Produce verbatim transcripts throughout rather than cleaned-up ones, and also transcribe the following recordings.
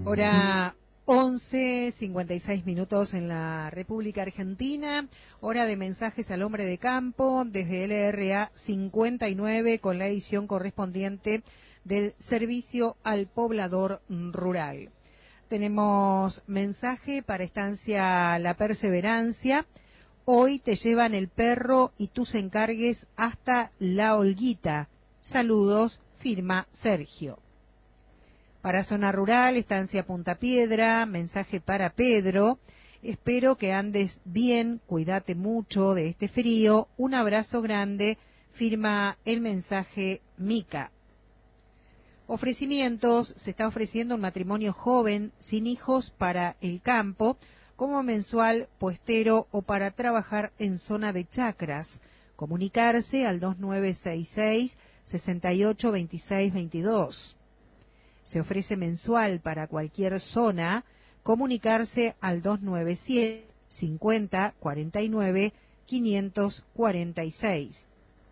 Hora once cincuenta y seis minutos en la República Argentina, hora de mensajes al hombre de campo desde L R A cincuenta y nueve con la edición correspondiente del Servicio al Poblador Rural. Tenemos mensaje para Estancia La Perseverancia. Hoy te llevan el perro y tus encargues hasta La Olguita. Saludos, firma Sergio. Para Zona Rural, Estancia Punta Piedra, mensaje para Pedro. Espero que andes bien, cuídate mucho de este frío. Un abrazo grande, firma el mensaje Mica. Ofrecimientos, se está ofreciendo un matrimonio joven, sin hijos, para el campo, como mensual, puestero o para trabajar en zona de chacras. Comunicarse al dos nueve seis seis, seis ocho dos seis dos dos. Se ofrece mensual para cualquier zona, comunicarse al dos nueve siete, cincuenta, cuarenta y nueve, quinientos cuarenta y seis.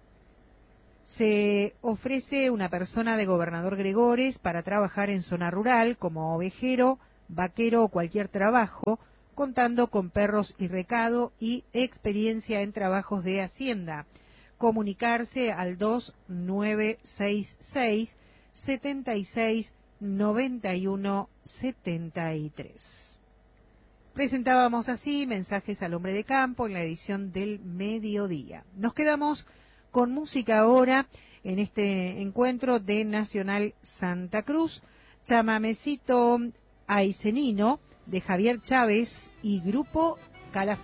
Se ofrece una persona de Gobernador Gregores para trabajar en zona rural como ovejero, vaquero o cualquier trabajo, contando con perros y recado y experiencia en trabajos de hacienda. Comunicarse al dos nueve seis seis, setenta y seis, noventa y uno, setenta y tres. Presentábamos así mensajes al hombre de campo en la edición del mediodía. Nos quedamos con música ahora en este encuentro de Nacional Santa Cruz. Chamamecito Aicenino de Javier Chávez y Grupo Calafate.